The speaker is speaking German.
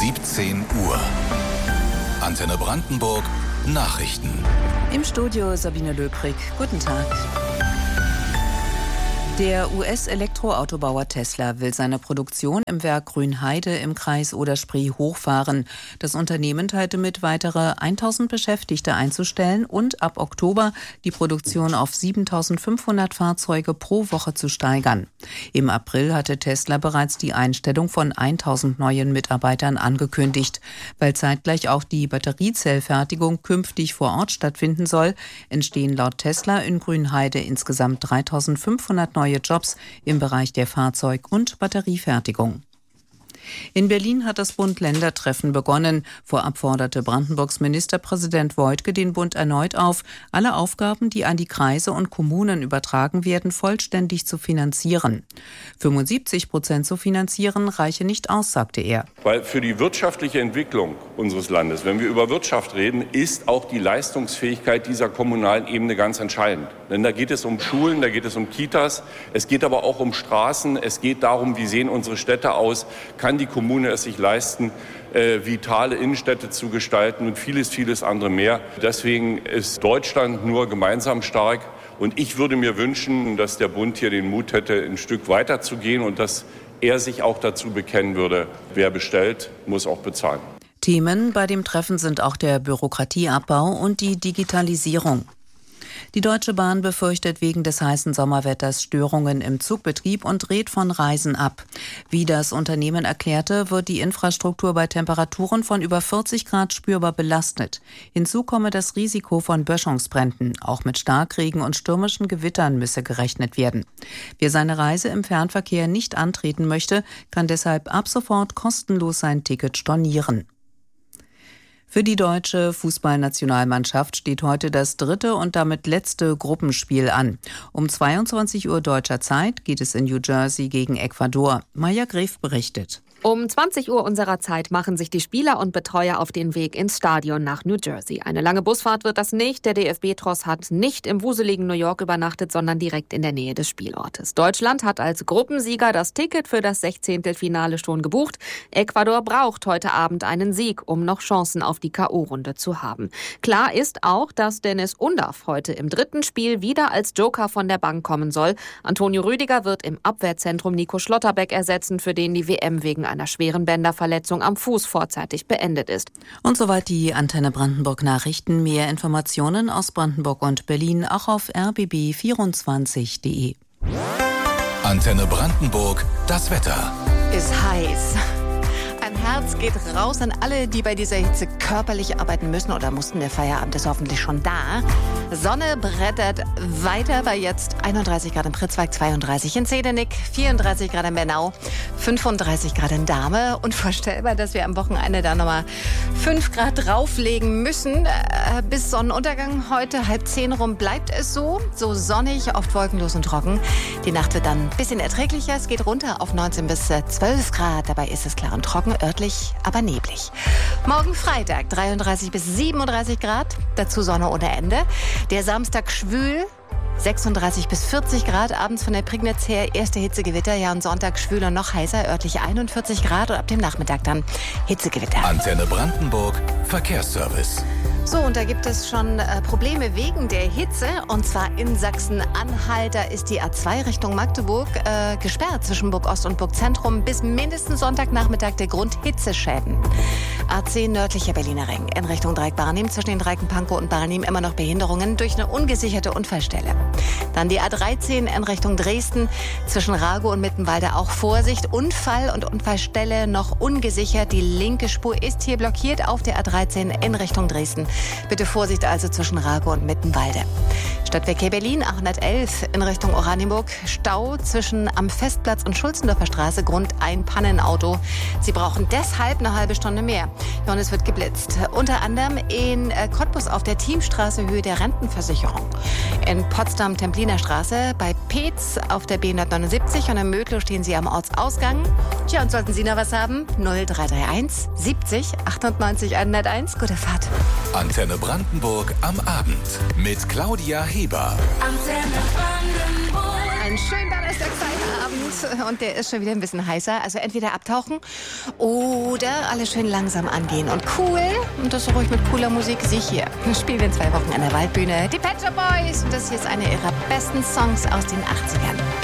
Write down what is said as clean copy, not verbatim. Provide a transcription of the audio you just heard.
17 Uhr. Antenne Brandenburg Nachrichten. Im Studio Sabine Löbrig. Guten Tag. Der US-Elektroautobauer Tesla will seine Produktion im Werk Grünheide im Kreis Oder-Spree hochfahren. Das Unternehmen teilte mit, weitere 1.000 Beschäftigte einzustellen und ab Oktober die Produktion auf 7.500 Fahrzeuge pro Woche zu steigern. Im April hatte Tesla bereits die Einstellung von 1.000 neuen Mitarbeitern angekündigt. Weil zeitgleich auch die Batteriezellfertigung künftig vor Ort stattfinden soll, entstehen laut Tesla in Grünheide insgesamt 3.500 neue Jobs im Bereich der Fahrzeug- und Batteriefertigung. In Berlin hat das Bund-Länder-Treffen begonnen. Vorab forderte Brandenburgs Ministerpräsident Woidke den Bund erneut auf, alle Aufgaben, die an die Kreise und Kommunen übertragen werden, vollständig zu finanzieren. 75% zu finanzieren reiche nicht aus, sagte er. Weil für die wirtschaftliche Entwicklung unseres Landes, wenn wir über Wirtschaft reden, ist auch die Leistungsfähigkeit dieser kommunalen Ebene ganz entscheidend. Denn da geht es um Schulen, da geht es um Kitas, es geht aber auch um Straßen, es geht darum, wie sehen unsere Städte aus, kann die Kommune es sich leisten, vitale Innenstädte zu gestalten und vieles, vieles andere mehr. Deswegen ist Deutschland nur gemeinsam stark. Und ich würde mir wünschen, dass der Bund hier den Mut hätte, ein Stück weiter zu gehen und dass er sich auch dazu bekennen würde, wer bestellt, muss auch bezahlen. Themen bei dem Treffen sind auch der Bürokratieabbau und die Digitalisierung. Die Deutsche Bahn befürchtet wegen des heißen Sommerwetters Störungen im Zugbetrieb und rät von Reisen ab. Wie das Unternehmen erklärte, wird die Infrastruktur bei Temperaturen von über 40 Grad spürbar belastet. Hinzu komme das Risiko von Böschungsbränden. Auch mit Starkregen und stürmischen Gewittern müsse gerechnet werden. Wer seine Reise im Fernverkehr nicht antreten möchte, kann deshalb ab sofort kostenlos sein Ticket stornieren. Für die deutsche Fußballnationalmannschaft steht heute das dritte und damit letzte Gruppenspiel an. Um 22 Uhr deutscher Zeit geht es in New Jersey gegen Ecuador. Maja Gref berichtet. Um 20 Uhr unserer Zeit machen sich die Spieler und Betreuer auf den Weg ins Stadion nach New Jersey. Eine lange Busfahrt wird das nicht. Der DFB-Tross hat nicht im wuseligen New York übernachtet, sondern direkt in der Nähe des Spielortes. Deutschland hat als Gruppensieger das Ticket für das 16. Finale schon gebucht. Ecuador braucht heute Abend einen Sieg, um noch Chancen auf die K.O.-Runde zu haben. Klar ist auch, dass Dennis Undav heute im dritten Spiel wieder als Joker von der Bank kommen soll. Antonio Rüdiger wird im Abwehrzentrum Nico Schlotterbeck ersetzen, für den die WM wegen einer schweren Bänderverletzung am Fuß vorzeitig beendet ist. Und soweit die Antenne Brandenburg Nachrichten. Mehr Informationen aus Brandenburg und Berlin auch auf rbb24.de. Antenne Brandenburg, das Wetter. Ist heiß. Ein Herz geht raus an alle, die bei dieser Hitze körperlich arbeiten müssen oder mussten. Der Feierabend ist hoffentlich schon da. Sonne brettert weiter bei jetzt 31 Grad in Pritzwalk, 32 in Zedenick, 34 Grad in Bernau, 35 Grad in Dahme. Unvorstellbar, dass wir am Wochenende da nochmal 5 Grad drauflegen müssen. Bis Sonnenuntergang heute, 9:30 rum, bleibt es so sonnig, oft wolkenlos und trocken. Die Nacht wird dann ein bisschen erträglicher. Es geht runter auf 19 bis 12 Grad. Dabei ist es klar und trocken, örtlich aber neblig. Morgen Freitag 33 bis 37 Grad, dazu Sonne ohne Ende. Der Samstag schwül, 36 bis 40 Grad, abends von der Prignitz her erste Hitzegewitter. Ja, und Sonntag schwül und noch heißer, örtlich 41 Grad und ab dem Nachmittag dann Hitzegewitter. Antenne Brandenburg, Verkehrsservice. So, und da gibt es schon Probleme wegen der Hitze. Und zwar in Sachsen-Anhalt. Da ist die A2 Richtung Magdeburg gesperrt zwischen Burg Ost und Burg Zentrum bis mindestens Sonntagnachmittag der Grund Hitzeschäden. A10 nördlicher Berliner Ring in Richtung Dreieck-Barnim zwischen den Dreiken Pankow und Barnim immer noch Behinderungen durch eine ungesicherte Unfallstelle. Dann die A13 in Richtung Dresden zwischen Rago und Mittenwalde auch Vorsicht. Unfall und Unfallstelle noch ungesichert. Die linke Spur ist hier blockiert auf der A13 in Richtung Dresden. Bitte Vorsicht also zwischen Rago und Mittenwalde. Stadtverkehr Berlin 811 in Richtung Oranienburg. Stau zwischen am Festplatz und Schulzendorfer Straße. Grund ein Pannenauto. Sie brauchen deshalb eine halbe Stunde mehr. Ja, und es wird geblitzt. Unter anderem in Cottbus auf der Thiemstraße Höhe der Rentenversicherung. In Potsdam Templiner Straße bei Peetz auf der B179 und in Mödlow stehen Sie am Ortsausgang. Tja, und sollten Sie noch was haben? 0331 70 98 101. Gute Fahrt. Antenne Brandenburg am Abend mit Claudia Heber. Antenne Brandenburg. Einen schönen Donnerstagsfeierabend und der ist schon wieder ein bisschen heißer. Also entweder abtauchen oder alles schön langsam angehen. Und cool, und das so ruhig mit cooler Musik, sich hier. Wir spielen in 2 Wochen an der Waldbühne die Pet Shop Boys. Und das hier ist einer ihrer besten Songs aus den 80ern.